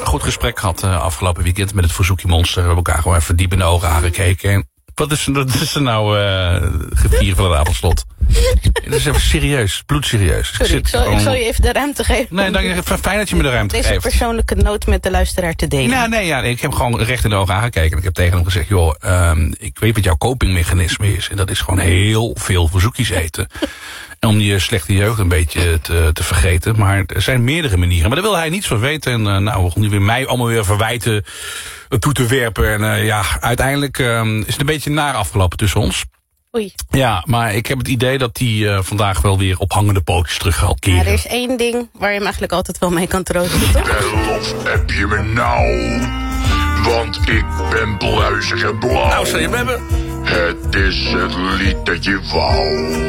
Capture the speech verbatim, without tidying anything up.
goed gesprek gehad uh, afgelopen weekend met het Verzoekie Monster. We hebben elkaar gewoon even diep in de ogen aangekeken. En wat is, wat is er nou uh, gevierd van het avondslot? Het is even serieus, bloedserieus. Sorry, ik, zal, gewoon... ik zal je even de ruimte geven. Nee, dank je, fijn dat je me de ruimte Deze geeft. Deze persoonlijke noot met de luisteraar te delen. Nou, nee, ja, ik heb gewoon recht in de ogen aangekeken. En ik heb tegen hem gezegd, joh, um, ik weet wat jouw copingmechanisme is. En dat is gewoon heel veel verzoekjes eten. En om je slechte jeugd een beetje te, te vergeten. Maar er zijn meerdere manieren. Maar daar wil hij niets van weten. En uh, nou, we gaan nu weer mij allemaal weer verwijten toe te werpen. En uh, ja, uiteindelijk um, is het een beetje naar afgelopen tussen ons. Oei. Ja, maar ik heb het idee dat hij uh, vandaag wel weer op hangende pootjes terug gaat keren. Ja, er is één ding waar je hem eigenlijk altijd wel mee kan troosten, toch? Bel of heb je me nou? Want ik ben bluizig en blauw. Nou, zal je hem hebben? Het is het lied dat je wou.